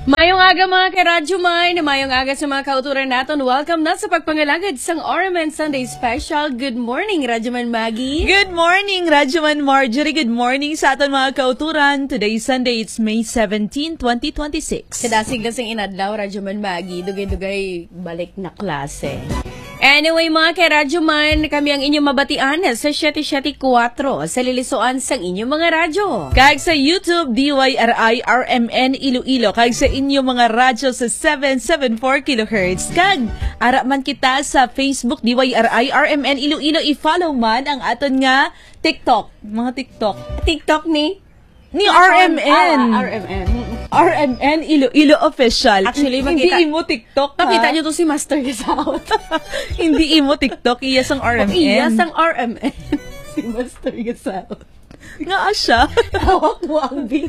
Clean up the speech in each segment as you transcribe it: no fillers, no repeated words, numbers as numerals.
Mayong aga mga karadyo man, mayong aga sa mga kauturan natin. Welcome na sa pagpangalagad sang RMN Sunday Special. Good morning, Radyoman Maggie. Good morning, Radyoman Marjorie. Good morning sa aton mga kauturan. Today's Sunday, it's May 17, 2026. Kadasig lang sang inadlaw, Radyoman Maggie. Dugay-dugay balik na klase. Anyway mga karadyo man, kami ang inyong mabatian sa 774 sa lilisuan sang inyong mga radyo. Kag sa YouTube, DYRI RMN Iloilo. Kag sa inyong mga radyo sa 774 kHz. Kag ara man kita sa Facebook, DYRI RMN Iloilo. I-follow man ang aton nga TikTok. Mga TikTok. TikTok ni RMN. RMN. RMN Iloilo Official. Actually, hindi imo TikTok, ha? Makita nyo to si Master Gasaot. Hindi imo TikTok, iyas ang RMN. Iyas ang RMN. Si Master Gasaot. Nga siya. Hawak mo ang beat.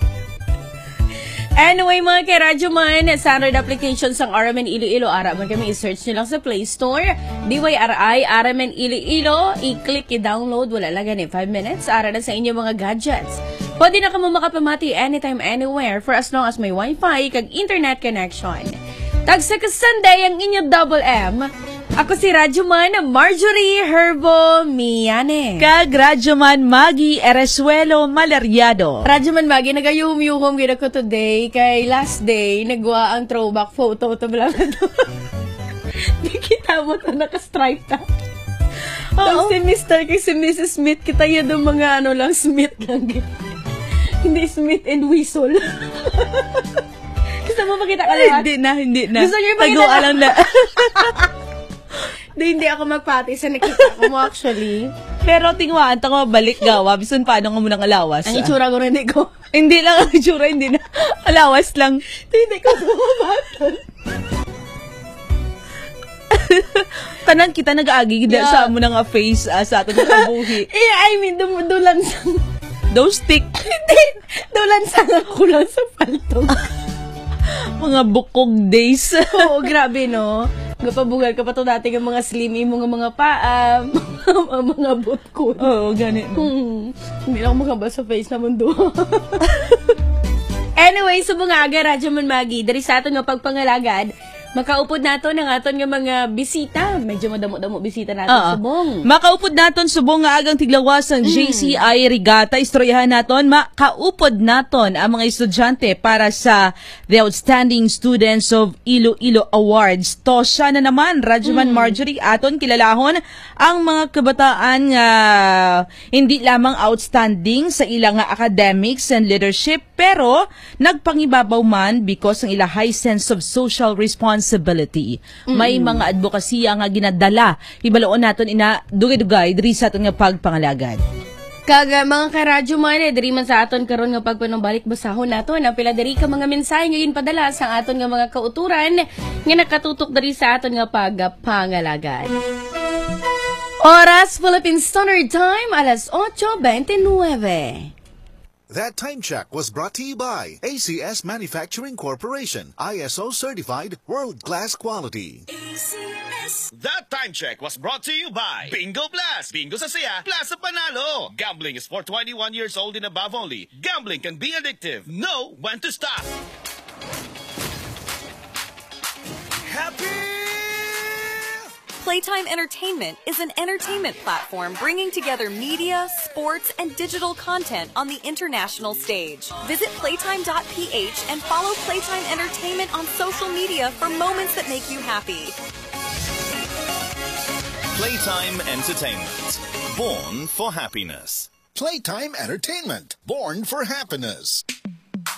Anyway, mga karadyo man, sa Android application sang RMN Iloilo, ara man kami i-search nyo lang sa Play Store. DYRI, RMN Iloilo. I-click, i-download. Wala lang ganun, 5 minutes. Ara na sa inyong mga gadgets. Pwede na kamo makapamati anytime, anywhere for as long as may Wi-Fi kag internet connection. Tagsa ka Sunday ang inyo Double M. Ako si Radyoman Marjorie Herbo Miane. Kag Radyoman Maggie Eresuelo Malariado. Radyoman Maggie, nagayum-yuhom gina ko today. Kay last day, nagwa ang throwback photo. Ito lang ito. Di kita mo ito, naka-stripe ta. Tapos si Mr. kay si Mrs. Smith, kita yun ng mga ano lang, Smith lang. Hindi Smith and Whistle. Gusto mo makita ka lahat? Hindi na. Gusto niyo makita Taguan lang na. Hindi ako magpati sa nakita ko mo actually. Pero tingwaan, tango balik gawa. Bisun paano nga munang alawas. Ang itsura ko rin ko. Hindi lang ang itsura, hindi na. Alawas lang. Hindi ko bumabatan. Tanan kita nag-aagi sa mo nga face sa ato nga buhi. I mean, dulan sa... Those stick. Hindi. Dulan sa ako lang sa paltong. Mga bukog days. Oo, grabe no. Gapabugal ka pa to dati ng mga slim mga paa, mga boot ko. Oo, ganit. Hindi na ako makabal sa face na mundo. Anyway, subungaga, Radyoman Maggie. Dari sa aton nga pagpangalagad, makaupod nato ng aton nga mga bisita. Medyo madamo-damo bisita natin subong. Makaupod naton subong nga agang tiglawas ang JCI Regatta. Istoryahan naton, makaupod naton ang mga estudyante para sa The Outstanding Students of Iloilo Awards. To siya na naman, Radyoman Marjorie, aton kilalahon ang mga kabataan nga hindi lamang outstanding sa ilang academics and leadership, pero nagpangibabaw man because ng ilang high sense of social responsibility. May mga advokasya nga ginadala. Ibaloon naton ina dugay-dugay diri sa aton nga pagpangalagad. Kaga mga karadyo man, diri man sa aton karon nga pagpanumbalik basahon naton ang pila diri ka mga mensahe ngayon padala sa aton nga mga kauturan nga nakatutok diri sa aton nga pagpangalagad. Oras Philippine Standard Time, alas 8:29. That time check was brought to you by ACS Manufacturing Corporation, ISO certified world-class quality. ACS. That time check was brought to you by Bingo Plus. Bingo sa saya, plus sa panalo. Gambling is for 21 years old and above only. Gambling can be addictive. Know when to stop. Happy Playtime Entertainment is an entertainment platform bringing together media, sports, and digital content on the international stage. Visit playtime.ph and follow Playtime Entertainment on social media for moments that make you happy. Playtime Entertainment. Born for happiness. Playtime Entertainment, born for happiness.